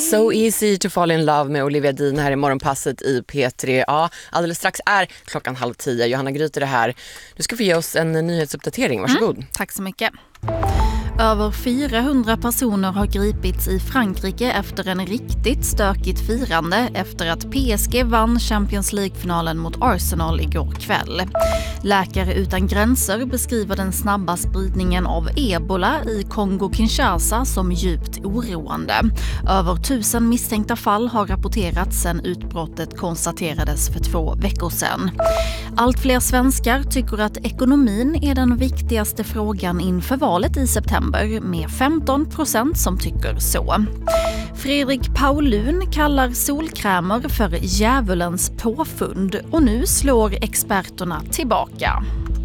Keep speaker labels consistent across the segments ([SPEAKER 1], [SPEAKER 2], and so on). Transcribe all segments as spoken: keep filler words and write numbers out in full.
[SPEAKER 1] So easy to fall in love med Olivia Dean här i morgonpasset i P tre. Ja, alldeles strax är klockan halv tio. Johanna Gryter är här. Du ska få ge oss en nyhetsuppdatering. Varsågod.
[SPEAKER 2] Mm, tack så mycket. Över fyrahundra personer har gripits i Frankrike efter en riktigt stökigt firande efter att P S G vann Champions League-finalen mot Arsenal igår kväll. Läkare utan gränser beskriver den snabba spridningen av ebola i Kongo-Kinshasa som djupt oroande. Över tusen misstänkta fall har rapporterats sedan utbrottet konstaterades för två veckor sedan. Allt fler svenskar tycker att ekonomin är den viktigaste frågan inför valet i september, med femton procent som tycker så. Fredrik Paulun kallar solkrämer för djävulens påfund och nu slår experterna tillbaka.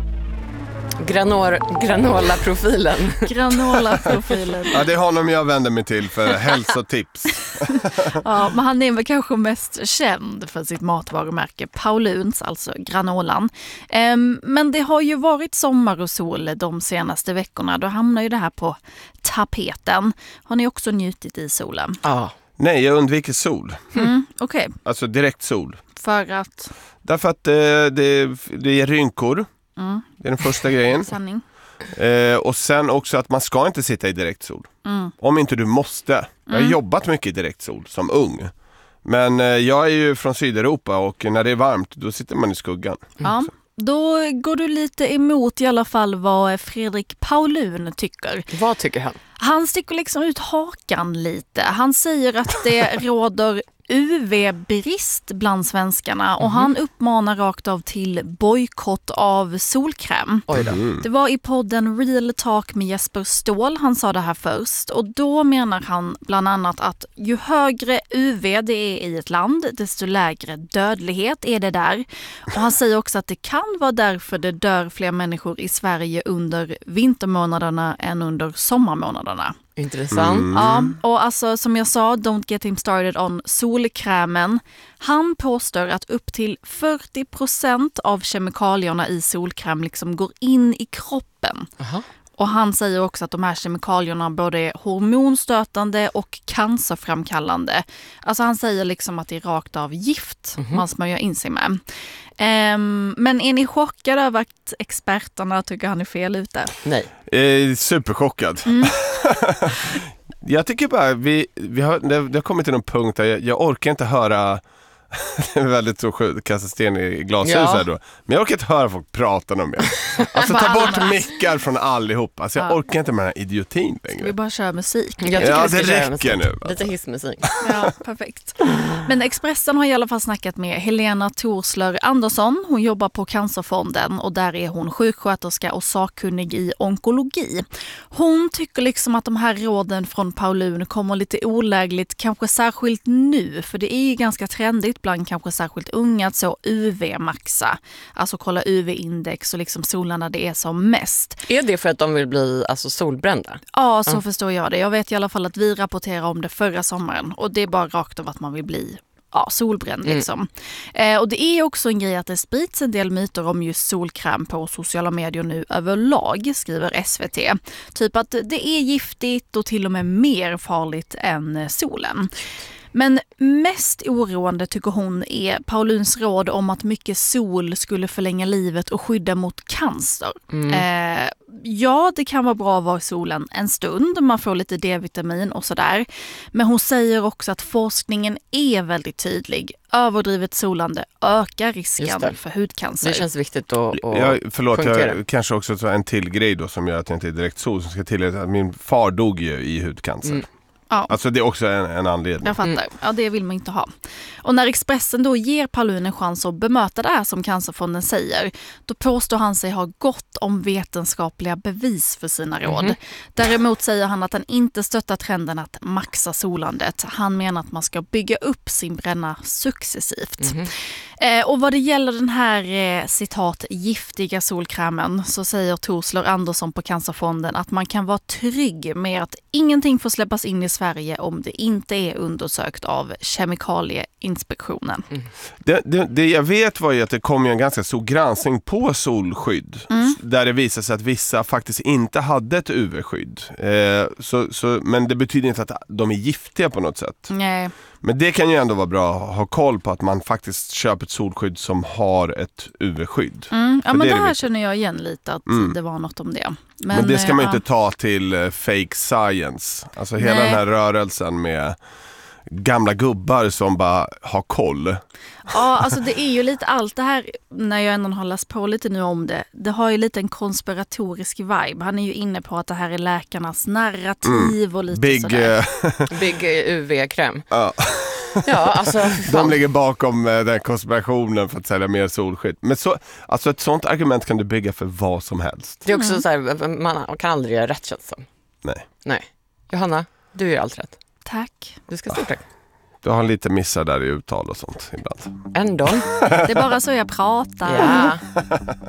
[SPEAKER 1] Granor, granola-profilen.
[SPEAKER 2] Granola-profilen.
[SPEAKER 3] Ja, det är honom jag vänder mig till för hälsotips.
[SPEAKER 2] Ja, men han är väl kanske mest känd för sitt matvarumärke Pauluns, alltså granolan. Um, men det har ju varit sommar och sol de senaste veckorna. Då hamnar ju det här på tapeten. Har ni också njutit i solen?
[SPEAKER 1] Ja.
[SPEAKER 3] Nej, jag undviker sol.
[SPEAKER 2] Mm, okej. Okay.
[SPEAKER 3] Alltså direkt sol.
[SPEAKER 2] För att?
[SPEAKER 3] Därför att eh, det, det ger rynkor. Mm. Det är den första grejen.
[SPEAKER 2] Sanning.
[SPEAKER 3] Eh, och sen också att man ska inte sitta i direkt sol. Mm. Om inte du måste. Jag har mm. jobbat mycket i direkt sol som ung. Men eh, jag är ju från Sydeuropa och när det är varmt då sitter man i skuggan.
[SPEAKER 2] Ja. Mm. Då går du lite emot i alla fall vad Fredrik Paulun tycker.
[SPEAKER 1] Vad tycker han?
[SPEAKER 2] Han sticker liksom ut hakan lite. Han säger att det råder U V-brist bland svenskarna och mm. han uppmanar rakt av till bojkott av solkräm. Mm. Det var i podden Real Talk med Jesper Ståhl han sa det här först, och då menar han bland annat att ju högre U V det är i ett land, desto lägre dödlighet är det där. Och han säger också att det kan vara därför det dör fler människor i Sverige under vintermånaderna än under sommarmånaderna.
[SPEAKER 1] Intressant.
[SPEAKER 2] Mm. Ja, och alltså som jag sa, don't get him started on solkrämen. Han påstår att upp till fyrtio procent av kemikalierna i solkräm liksom går in i kroppen. Uh-huh. Och han säger också att de här kemikalierna både är hormonstötande och cancerframkallande. Alltså han säger liksom att det är rakt av gift mm-hmm. man smörjer in sig med. Um, men är ni chockade över att experterna tycker han är fel ute?
[SPEAKER 1] Nej.
[SPEAKER 3] Eh, superchockad. Mm. Jag tycker bara, vi, vi har, det, det har kommit till någon punkt där jag, jag orkar inte höra. Det är väldigt så sjukt, kasta sten i glashus ja. här då. Men jag orkar inte höra folk prata om det. Alltså ta bort mickar från allihop. Alltså jag ja. orkar inte med den här idiotin längre.
[SPEAKER 2] Vi bara kör musik.
[SPEAKER 3] Jag ja, det räcker nu. Alltså.
[SPEAKER 1] Lite hissmusik.
[SPEAKER 2] Ja, perfekt. Men Expressen har i alla fall snackat med Helena Torslör Andersson. Hon jobbar på Cancerfonden och där är hon sjuksköterska och sakkunnig i onkologi. Hon tycker liksom att de här råden från Paulun kommer lite olägligt, kanske särskilt nu, för det är ju ganska trendigt bland kanske särskilt unga att så U V-maxa. Alltså kolla U V-index och liksom solen när det är som mest.
[SPEAKER 1] Är det för att de vill bli alltså solbrända?
[SPEAKER 2] Ja, så mm. förstår jag det. Jag vet i alla fall att vi rapporterar om det förra sommaren och det är bara rakt av att man vill bli ja, solbränd liksom. Mm. Eh, och det är också en grej att det sprids en del myter om just solkräm på sociala medier nu överlag, skriver S V T. Typ att det är giftigt och till och med mer farligt än solen. Men mest oroande tycker hon är Pauluns råd om att mycket sol skulle förlänga livet och skydda mot cancer. Mm. Eh, ja, det kan vara bra att vara i solen en stund. Man får lite D-vitamin och sådär. Men hon säger också att forskningen är väldigt tydlig. Överdrivet solande ökar risken för hudcancer.
[SPEAKER 1] Det känns viktigt att, att
[SPEAKER 3] jag, Förlåt, jag kanske också tar en till grej då som gör att jag inte är direkt sol. Som ska tillägga att min far dog ju i hudcancer. Mm. Ja. Alltså det är också en, en anledning.
[SPEAKER 2] Jag fattar. Ja, det vill man inte ha. Och när Expressen då ger Paulun en chans att bemöta det här som Cancerfonden säger, då påstår han sig ha gott om vetenskapliga bevis för sina råd. Mm-hmm. Däremot säger han att han inte stöttar trenden att maxa solandet. Han menar att man ska bygga upp sin bränna successivt. Mm-hmm. Eh, och vad det gäller den här eh, citat giftiga solkrämen så säger Torslör Andersson på Cancerfonden att man kan vara trygg med att ingenting får släppas in i Sverige om det inte är undersökt av Kemikalieinspektionen.
[SPEAKER 1] Mm.
[SPEAKER 3] Det, det, det jag vet var ju att det kom ju en ganska stor granskning på solskydd.
[SPEAKER 2] Mm.
[SPEAKER 3] Där det visade sig att vissa faktiskt inte hade ett U V-skydd. Eh, så, så, men det betyder inte att de är giftiga på något sätt.
[SPEAKER 2] Nej.
[SPEAKER 3] Men det kan ju ändå vara bra att ha koll på att man faktiskt köper ett solskydd som har ett U V-skydd.
[SPEAKER 2] Mm. Ja,
[SPEAKER 3] För
[SPEAKER 2] men
[SPEAKER 3] det
[SPEAKER 2] det
[SPEAKER 3] är
[SPEAKER 2] här
[SPEAKER 3] det
[SPEAKER 2] känner jag igen lite att
[SPEAKER 3] Mm.
[SPEAKER 2] det var något om det. Men,
[SPEAKER 3] Men det ska man ju
[SPEAKER 2] ja.
[SPEAKER 3] inte ta till uh, fake science. Alltså hela
[SPEAKER 2] Nej.
[SPEAKER 3] den här rörelsen med gamla gubbar som bara har koll.
[SPEAKER 2] Ja, alltså det är ju lite allt det här, när jag ändå har läst på lite nu om det. Det har ju lite en konspiratorisk vibe. Han är ju inne på att det här är läkarnas narrativ och lite
[SPEAKER 3] Big,
[SPEAKER 2] sådär.
[SPEAKER 3] uh,
[SPEAKER 1] Big U V-kräm.
[SPEAKER 3] ja.
[SPEAKER 1] Ja, alltså fy
[SPEAKER 3] De
[SPEAKER 1] fan.
[SPEAKER 3] ligger bakom uh, den konspirationen för att sälja mer solskydd. Men så, alltså ett sånt argument kan du bygga för vad som helst.
[SPEAKER 1] Det är också
[SPEAKER 2] Mm.
[SPEAKER 1] så här, man kan aldrig göra rätt, känns som.
[SPEAKER 3] Nej.
[SPEAKER 1] Nej. Johanna, du gör allt rätt.
[SPEAKER 2] Tack.
[SPEAKER 1] Du ska stort tack.
[SPEAKER 3] Du har lite missar där i uttal och sånt ibland.
[SPEAKER 1] Ändå.
[SPEAKER 2] Det är bara så jag pratar.
[SPEAKER 1] Ja.